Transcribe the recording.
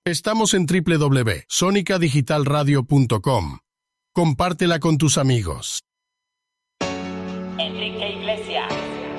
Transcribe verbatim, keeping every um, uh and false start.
Estamos en doble u doble u doble u punto sónica digital radio punto com. Compártela con tus amigos. Enrique Iglesias.